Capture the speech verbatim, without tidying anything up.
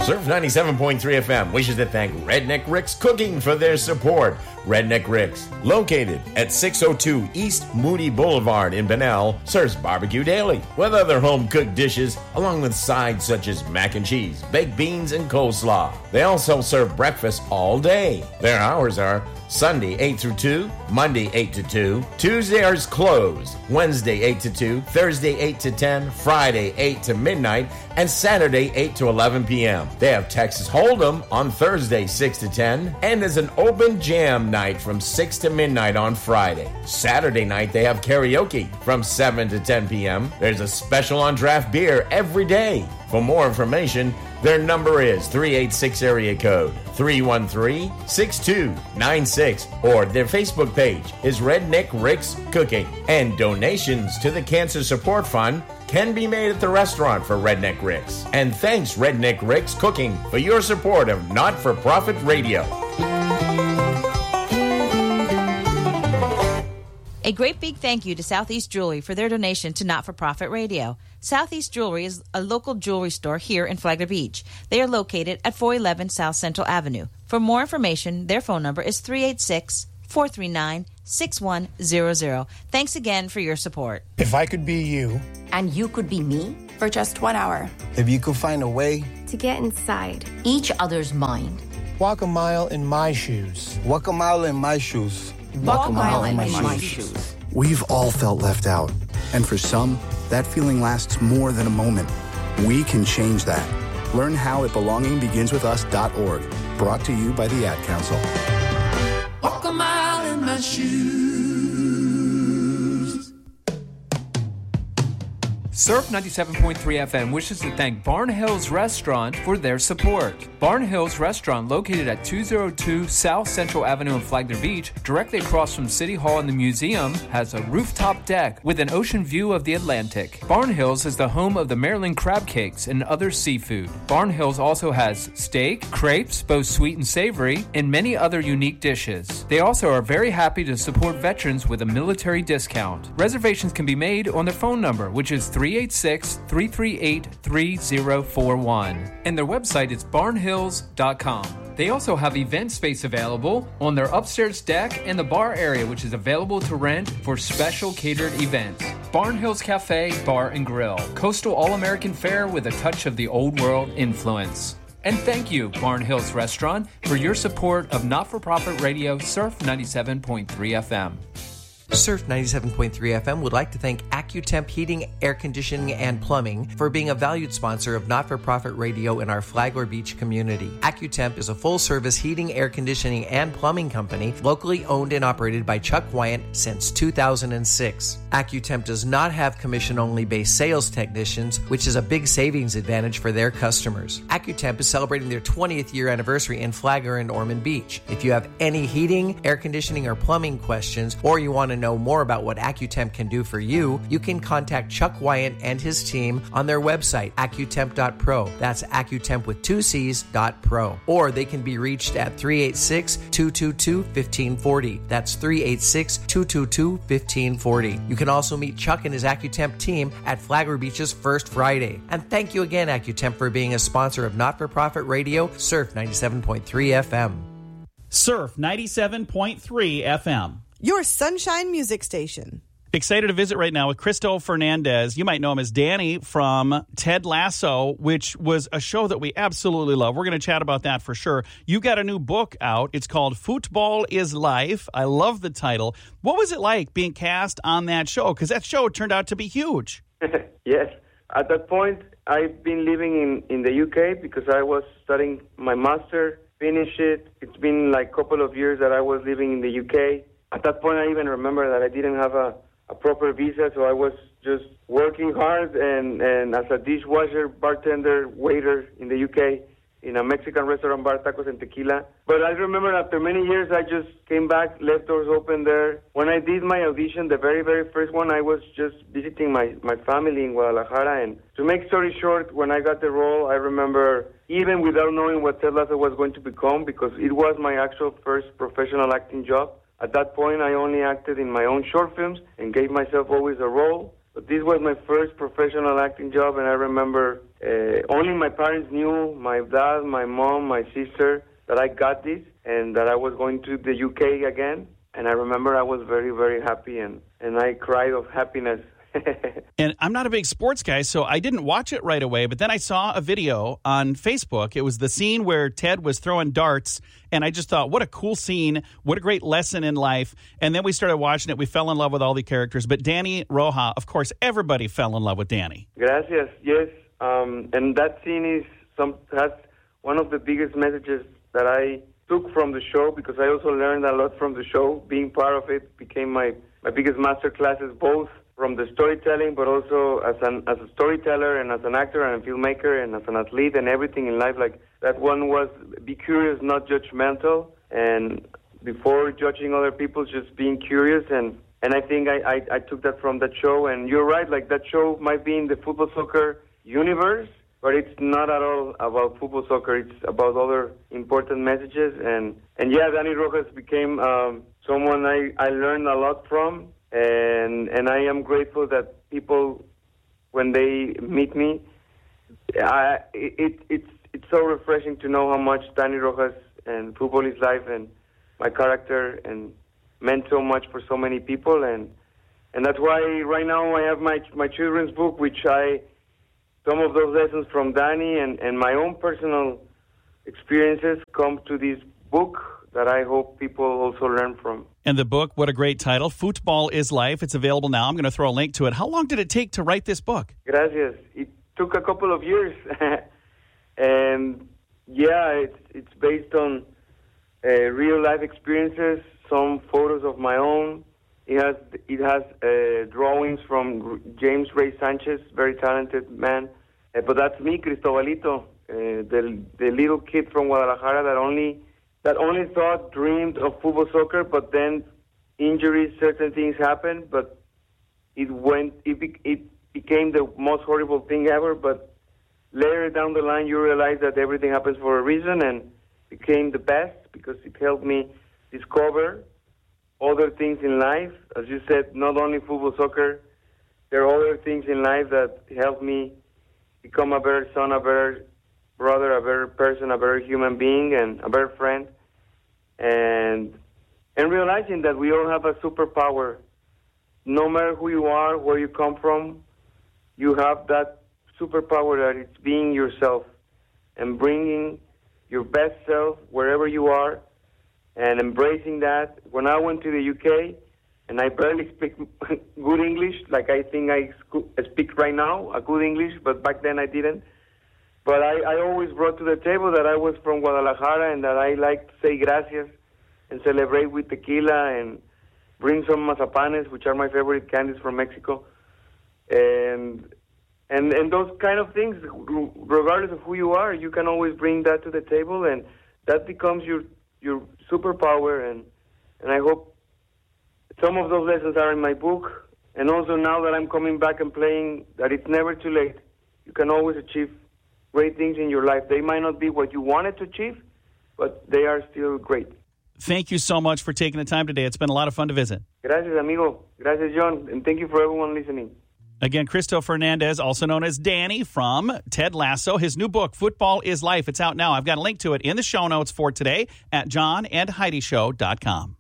Surf ninety-seven point three F M wishes to thank Redneck Rick's Cooking for their support. Redneck Rick's, located at six oh two East Moody Boulevard in Bunnell, serves barbecue daily with other home-cooked dishes along with sides such as mac and cheese, baked beans, and coleslaw. They also serve breakfast all day. Their hours are Sunday eight through two, Monday eight to two, Tuesday is closed, Wednesday eight to two, Thursday eight to ten, Friday eight to midnight, and Saturday eight to eleven p.m. They have Texas Hold'em on Thursday six to ten, and is an open jam night from six to midnight on Friday. Saturday night they have karaoke from seven to ten p.m. There's a special on draft beer every day. For more information, their number is three eight six area code three one three, six two nine six, or their Facebook page is Redneck Rick's Cooking. And donations to the Cancer Support Fund can be made at the restaurant for Redneck Rick's. And thanks, Redneck Rick's Cooking, for your support of not-for-profit radio. A great big thank you to Southeast Jewelry for their donation to Not-for-Profit Radio. Southeast Jewelry is a local jewelry store here in Flagler Beach. They are located at four eleven South Central Avenue. For more information, their phone number is three eight six, four three nine, six one zero zero. Thanks again for your support. If I could be you. And you could be me? For just one hour. If you could find a way. To get inside. Each other's mind. Walk a mile in my shoes. Walk a mile in my shoes. Walk, Walk a mile, mile in, in my, my shoes. shoes. We've all felt left out. And for some, that feeling lasts more than a moment. We can change that. Learn how at belonging begins with us dot org. Brought to you by the Ad Council. Walk a mile in my shoes. Surf ninety-seven point three F M wishes to thank Barn Hills Restaurant for their support. Barn Hills Restaurant, located at two oh two South Central Avenue in Flagler Beach, directly across from City Hall and the museum, has a rooftop deck with an ocean view of the Atlantic. Barn Hills is the home of the Maryland crab cakes and other seafood. Barn Hills also has steak, crepes, both sweet and savory, and many other unique dishes. They also are very happy to support veterans with a military discount. Reservations can be made on their phone number, which is three eight six, three three eight, three zero four one. And their website is barn hills dot com. They also have event space available on their upstairs deck and the bar area, which is available to rent for special catered events. Barn Hills Cafe, Bar and Grill. Coastal All-American fare with a touch of the old world influence. And thank you, Barn Hills Restaurant, for your support of not-for-profit radio Surf ninety-seven point three F M. Surf ninety-seven point three F M would like to thank AccuTemp Heating, Air Conditioning, and Plumbing for being a valued sponsor of not-for-profit radio in our Flagler Beach community. AccuTemp is a full-service heating, air conditioning, and plumbing company locally owned and operated by Chuck Wyant since two thousand six. AccuTemp does not have commission-only based sales technicians, which is a big savings advantage for their customers. AccuTemp is celebrating their twentieth year anniversary in Flagler and Ormond Beach. If you have any heating, air conditioning, or plumbing questions, or you want to know more about what AccuTemp can do for you, you can contact Chuck Wyant and his team on their website, accutemp dot pro. That's AccuTemp with two C's dot pro. Or they can be reached at three eight six, two two two, one five four zero. That's three eight six, two two two, one five four zero. You can also meet Chuck and his AccuTemp team at Flagler Beach's First Friday. And thank you again, AccuTemp, for being a sponsor of Not-for-Profit Radio, Surf ninety-seven point three F M. Surf ninety-seven point three F M. Your Sunshine Music Station. Excited to visit right now with Cristo Fernandez. You might know him as Danny from Ted Lasso, which was a show that we absolutely love. We're going to chat about that for sure. You got a new book out. It's called Football is Life. I love the title. What was it like being cast on that show? Because that show turned out to be huge. Yes. At that point, I've been living in, in the U K because I was studying my master, finished it. It's been like a couple of years that I was living in the U K. At that point, I even remember that I didn't have a, a proper visa, so I was just working hard and, and as a dishwasher, bartender, waiter in the U K in a Mexican restaurant, bar, tacos and tequila. But I remember after many years, I just came back, left doors open there. When I did my audition, the very, very first one, I was just visiting my, my family in Guadalajara. And to make story short, when I got the role, I remember even without knowing what Ted Lasso was going to become, because it was my actual first professional acting job. At that point, I only acted in my own short films and gave myself always a role. But this was my first professional acting job, and I remember uh, only my parents knew, my dad, my mom, my sister, that I got this and that I was going to the U K again. And I remember I was very, very happy, and, and I cried of happiness. And I'm not a big sports guy, so I didn't watch it right away. But then I saw a video on Facebook. It was the scene where Ted was throwing darts, and I just thought, what a cool scene. What a great lesson in life. And then we started watching it. We fell in love with all the characters. But Danny Roja, of course, everybody fell in love with Danny. Gracias, yes. Um, and that scene is some has one of the biggest messages that I took from the show, because I also learned a lot from the show. Being part of it became my, my biggest master classes, both from the storytelling, but also as an as a storyteller and as an actor and a filmmaker and as an athlete and everything in life. Like that one was be curious, not judgmental, and before judging other people, just being curious. And, and I think I, I, I took that from that show. And you're right, like that show might be in the football soccer universe, but it's not at all about football soccer. It's about other important messages. And, and yeah, Danny Rojas became um, someone I, I learned a lot from. And and I am grateful that people, when they meet me, I, it it's it's so refreshing to know how much Danny Rojas and Football is Life and my character and meant so much for so many people. And and that's why right now I have my my children's book, which I some of those lessons from Danny and, and my own personal experiences come to this book that I hope people also learn from. And the book, what a great title, Football is Life. It's available now. I'm going to throw a link to it. How long did it take to write this book? Gracias. It took a couple of years. And yeah, it's it's based on uh, real life experiences, some photos of my own. It has it has uh, drawings from James Ray Sanchez, very talented man. Uh, but that's me, Cristobalito, uh, the the little kid from Guadalajara that only that only thought, dreamed of football soccer, but then injuries, certain things happened, but it went, it, be, it became the most horrible thing ever. But later down the line, you realize that everything happens for a reason, and became the best because it helped me discover other things in life. As you said, not only football soccer, there are other things in life that helped me become a better son, a better brother, a better person, a better human being, and a better friend. And and realizing that we all have a superpower. No matter who you are, where you come from, you have that superpower that it's being yourself and bringing your best self wherever you are and embracing that. When I went to the U K, and I barely speak good English, like I think I speak right now, a good English, but back then I didn't. But I, I always brought to the table that I was from Guadalajara and that I like to say gracias and celebrate with tequila and bring some mazapanes, which are my favorite candies from Mexico. And and and those kind of things, regardless of who you are, you can always bring that to the table, and that becomes your your superpower. And, and I hope some of those lessons are in my book. And also now that I'm coming back and playing, that it's never too late. You can always achieve great things in your life. They might not be what you wanted to achieve, but they are still great. Thank you so much for taking the time today. It's been a lot of fun to visit. Gracias, amigo. Gracias, John. And thank you for everyone listening. Again, Cristo Fernandez, also known as Danny from Ted Lasso. His new book, Football is Life. It's out now. I've got a link to it in the show notes for today at john and heidi show dot com.